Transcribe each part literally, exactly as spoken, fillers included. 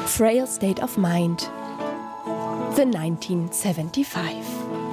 Frail State of Mind. The neunzehnhundertfünfundsiebzig.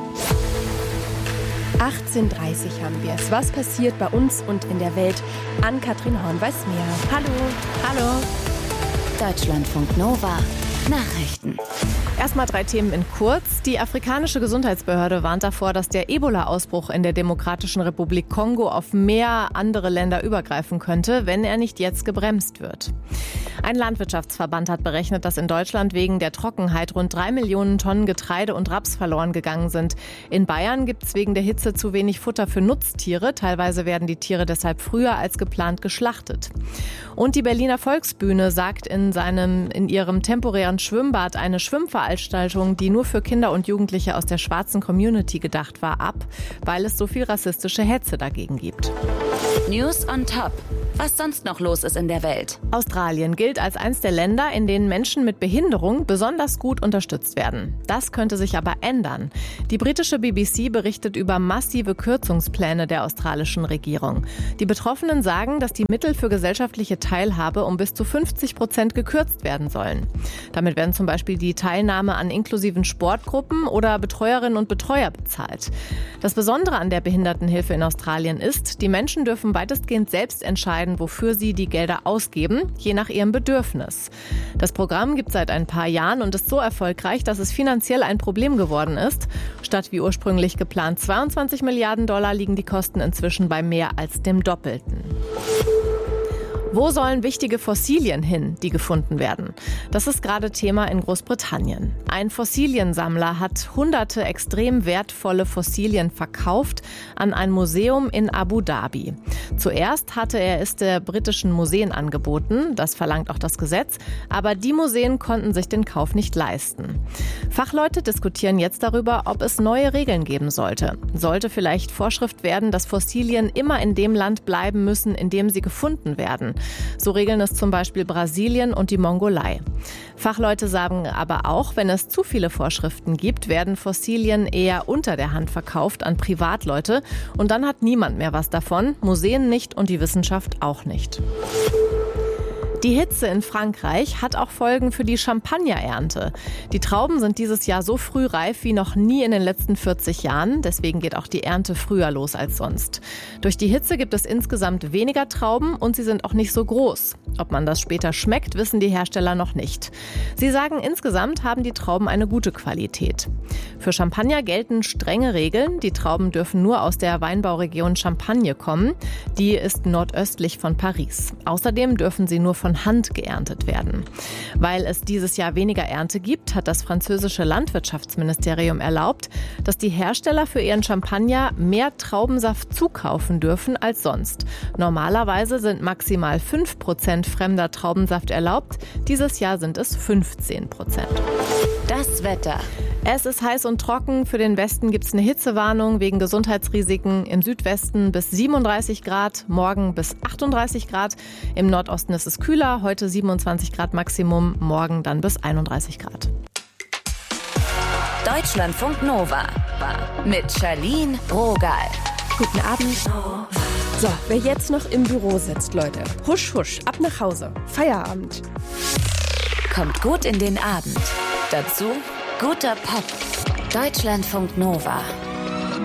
achtzehnhundertdreißig haben wir es. Was passiert bei uns und in der Welt? Ann-Kathrin Horn weiß mehr. Hallo. Hallo. Deutschlandfunk Nova. Nachrichten. Erstmal drei Themen in kurz. Die afrikanische Gesundheitsbehörde warnt davor, dass der Ebola-Ausbruch in der Demokratischen Republik Kongo auf mehr andere Länder übergreifen könnte, wenn er nicht jetzt gebremst wird. Ein Landwirtschaftsverband hat berechnet, dass in Deutschland wegen der Trockenheit rund drei Millionen Tonnen Getreide und Raps verloren gegangen sind. In Bayern gibt es wegen der Hitze zu wenig Futter für Nutztiere. Teilweise werden die Tiere deshalb früher als geplant geschlachtet. Und die Berliner Volksbühne sagt in, seinem, in ihrem temporären Schwimmbad eine Schwimmveranstaltung, die nur für Kinder und Jugendliche aus der schwarzen Community gedacht war, ab, weil es so viel rassistische Hetze dagegen gibt. News on Top. Was sonst noch los ist in der Welt. Australien gilt als eines der Länder, in denen Menschen mit Behinderung besonders gut unterstützt werden. Das könnte sich aber ändern. Die britische B B C berichtet über massive Kürzungspläne der australischen Regierung. Die Betroffenen sagen, dass die Mittel für gesellschaftliche Teilhabe um bis zu fünfzig Prozent gekürzt werden sollen. Damit werden zum Beispiel die Teilnahme an inklusiven Sportgruppen oder Betreuerinnen und Betreuer bezahlt. Das Besondere an der Behindertenhilfe in Australien ist, die Menschen dürfen weitestgehend selbst entscheiden, wofür sie die Gelder ausgeben, je nach ihrem Bedürfnis. Das Programm gibt es seit ein paar Jahren und ist so erfolgreich, dass es finanziell ein Problem geworden ist. Statt wie ursprünglich geplant zweiundzwanzig Milliarden Dollar liegen die Kosten inzwischen bei mehr als dem Doppelten. Wo sollen wichtige Fossilien hin, die gefunden werden? Das ist gerade Thema in Großbritannien. Ein Fossiliensammler hat hunderte extrem wertvolle Fossilien verkauft an ein Museum in Abu Dhabi. Zuerst hatte er es der britischen Museen angeboten, das verlangt auch das Gesetz, aber die Museen konnten sich den Kauf nicht leisten. Fachleute diskutieren jetzt darüber, ob es neue Regeln geben sollte. Sollte vielleicht Vorschrift werden, dass Fossilien immer in dem Land bleiben müssen, in dem sie gefunden werden. So regeln es zum Beispiel Brasilien und die Mongolei. Fachleute sagen aber auch, wenn es zu viele Vorschriften gibt, werden Fossilien eher unter der Hand verkauft an Privatleute und dann hat niemand mehr was davon, Museen nicht und die Wissenschaft auch nicht. Die Hitze in Frankreich hat auch Folgen für die Champagnerernte. Die Trauben sind dieses Jahr so früh reif wie noch nie in den letzten vierzig Jahren. Deswegen geht auch die Ernte früher los als sonst. Durch die Hitze gibt es insgesamt weniger Trauben und sie sind auch nicht so groß. Ob man das später schmeckt, wissen die Hersteller noch nicht. Sie sagen, insgesamt haben die Trauben eine gute Qualität. Für Champagner gelten strenge Regeln. Die Trauben dürfen nur aus der Weinbauregion Champagne kommen. Die ist nordöstlich von Paris. Außerdem dürfen sie nur von Hand geerntet werden. Weil es dieses Jahr weniger Ernte gibt, hat das französische Landwirtschaftsministerium erlaubt, dass die Hersteller für ihren Champagner mehr Traubensaft zukaufen dürfen als sonst. Normalerweise sind maximal fünf Prozent fremder Traubensaft erlaubt. Dieses Jahr sind es fünfzehn Prozent. Das Wetter. Es ist heiß und trocken. Für den Westen gibt es eine Hitzewarnung wegen Gesundheitsrisiken. Im Südwesten bis siebenunddreißig Grad, morgen bis achtunddreißig Grad. Im Nordosten ist es kühler, heute siebenundzwanzig Grad Maximum, morgen dann bis einunddreißig Grad. Deutschlandfunk Nova mit Charlene Rogal. Guten Abend. So, wer jetzt noch im Büro sitzt, Leute, husch, husch, ab nach Hause. Feierabend. Kommt gut in den Abend. Dazu guter Pop. Deutschlandfunk Nova.